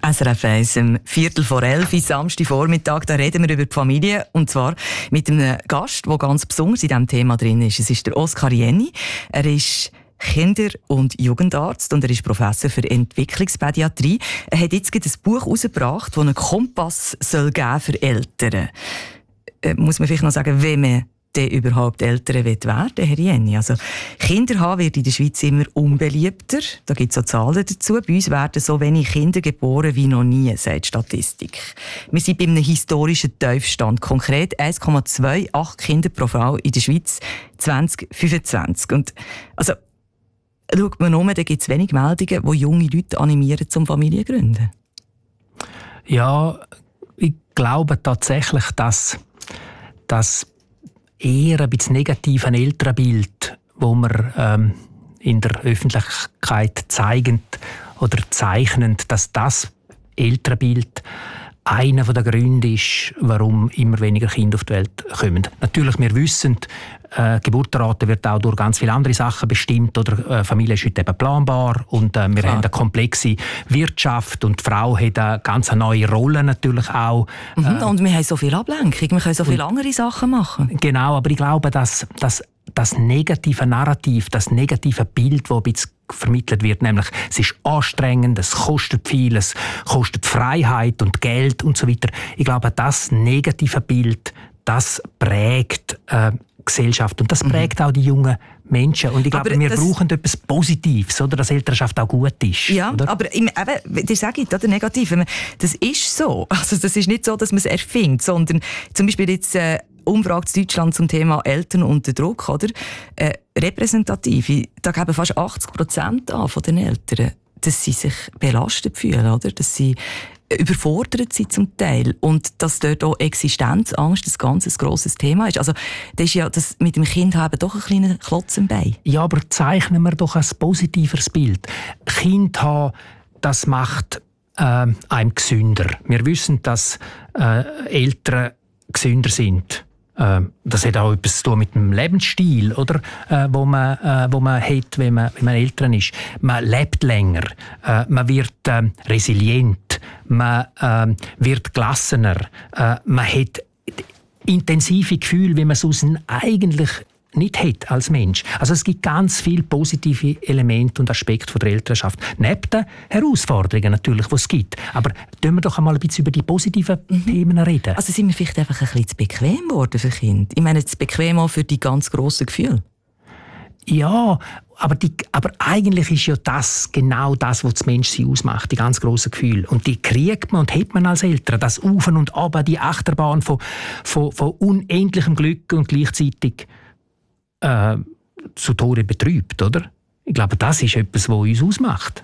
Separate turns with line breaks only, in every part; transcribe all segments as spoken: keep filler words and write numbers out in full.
S R F eins, um Viertel vor elf, Samstagvormittag, da reden wir über die Familie. Und zwar mit einem Gast, der ganz besonders in diesem Thema drin ist. Es ist der Oskar Jenny. Er ist Kinder- und Jugendarzt und er ist Professor für Entwicklungspädiatrie. Er hat jetzt ein Buch herausgebracht, das einen Kompass soll geben für Eltern. Äh, muss man vielleicht noch sagen, wenn man denn überhaupt Eltern werden will, Herr Jenny? Also, Kinder haben wird in der Schweiz immer unbeliebter. Da gibt es auch Zahlen dazu. Bei uns werden so wenig Kinder geboren wie noch nie, sagt die Statistik. Wir sind bei einem historischen Tiefstand. Konkret eins Komma achtundzwanzig Kinder pro Frau in der Schweiz zwanzig fünfundzwanzig. Und, also, schaut man um, da gibt es wenig Meldungen, die junge Leute animieren zum Familiengründen.
Ja, ich glaube tatsächlich, dass das eher ein bisschen negative Elternbild, das wir ähm, in der Öffentlichkeit zeigen oder zeichnen, dass das Elternbild einer der Gründe ist, warum immer weniger Kinder auf die Welt kommen. Natürlich, wir wissen, äh, die Geburtenrate wird auch durch ganz viele andere Sachen bestimmt. Oder äh, Familie ist heute eben planbar und äh, wir Klar. haben eine komplexe Wirtschaft und die Frau hat eine ganz neue Rolle natürlich auch.
Mhm, äh, und wir haben so viel Ablenkung, wir können so viele andere Sachen machen.
Genau, aber ich glaube, dass, dass das negative Narrativ, das negative Bild, das ein bisschen vermittelt wird, nämlich es ist anstrengend, es kostet viel, es kostet Freiheit und Geld und so weiter. Ich glaube, das negative Bild, das prägt äh, Gesellschaft und das prägt mhm. auch die jungen Menschen. Und ich glaube, aber wir brauchen etwas Positives, oder, dass Elternschaft auch gut ist.
Ja,
oder?
aber im, eben, das sage ich, oder negativ, das ist so. Also das ist nicht so, dass man es erfindet, sondern zum Beispiel jetzt äh, Umfrage in Deutschland zum Thema Eltern unter Druck, oder? Äh, repräsentativ, da geben fast achtzig Prozent an von den Eltern, dass sie sich belastet fühlen, oder? Dass sie überfordert sind zum Teil und dass dort auch Existenzangst ein ganz grosses Thema ist. Also das ist ja das mit dem Kind haben doch ein kleiner Klotz im Bein.
Ja, aber zeichnen wir doch ein positiveres Bild. Kind haben, das macht äh, einem gesünder. Wir wissen, dass äh, Eltern gesünder sind. Das hat auch etwas zu tun mit dem Lebensstil, oder? Äh, wo man, äh, wo man hat, wenn man, wenn man Eltern ist. Man lebt länger, äh, man wird äh, resilient, man äh, wird gelassener, äh, man hat intensive Gefühle, wie man es sonst eigentlich nicht hat als Mensch. Also es gibt ganz viele positive Elemente und Aspekte von der Elternschaft. Neben den Herausforderungen natürlich, die es gibt. Aber können wir doch einmal ein bisschen über die positiven mhm. Themen reden.
Also sind wir vielleicht einfach ein bisschen zu bequem geworden für Kinder? Ich meine, zu bequem auch für die ganz grossen Gefühle?
Ja, aber, die, aber eigentlich ist ja das genau das, was das Menschsein ausmacht, die ganz grossen Gefühle. Und die kriegt man und hat man als Eltern. Das Auf und Ab, die Achterbahn von, von, von unendlichem Glück und gleichzeitig Äh, zu Tode betrübt, oder? Ich glaube, das ist etwas, was uns ausmacht.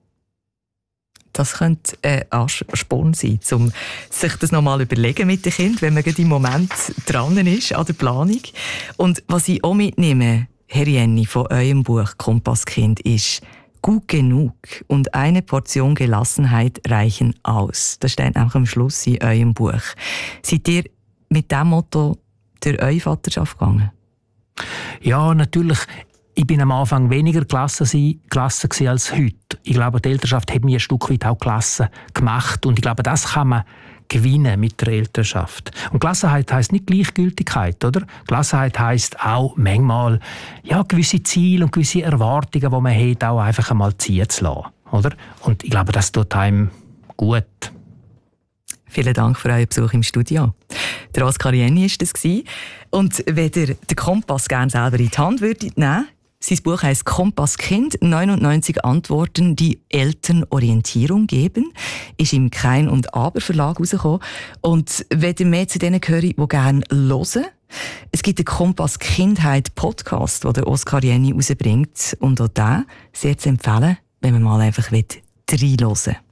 Das könnte ein Ansporn sein, um sich das nochmal überlegen mit den Kindern, wenn man gerade im Moment dran ist an der Planung. Und was ich auch mitnehme, Herr Jenny, von eurem Buch «Kompasskind» ist «Gut genug und eine Portion Gelassenheit reichen aus». Das steht auch am Schluss in eurem Buch. Seid ihr mit diesem Motto durch eure Vaterschaft gegangen?
Ja, natürlich. Ich bin am Anfang weniger gelassen, gelassen als heute. Ich glaube, die Elternschaft hat mir ein Stück weit auch gelassen gemacht. Und ich glaube, das kann man gewinnen mit der Elternschaft. Und Gelassenheit heisst nicht Gleichgültigkeit, oder? Gelassenheit heisst auch manchmal ja, gewisse Ziele und gewisse Erwartungen, die man hat, auch einfach einmal ziehen zu lassen, oder? Und ich glaube, das tut einem gut.
Vielen Dank für euren Besuch im Studio. Der Oskar Jenny war das. Und wenn ihr den Kompass gerne selber in die Hand würdet nehmen, sein Buch heisst «Kompasskind. neunundneunzig Antworten, die Eltern Orientierung geben», ist im Kein und Aber Verlag rausgekommen. Und wenn ihr mehr zu denen gehört, die gerne hören, es gibt den «Kompass Kindheit Podcast», den der Oskar Jenny rausbringt. Und auch den sehr zu empfehlen, wenn man mal einfach reinhören will.